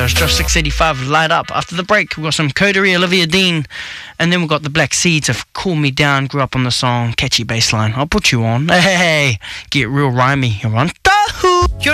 Josh 685 Light Up. After the break, we've got some Coterie, Olivia Dean, and then we've got the Black Seeds of Cool Me Down. Grew up on the song, catchy bass line. I'll put you on. Hey, get real rhymey. You're on Tahu.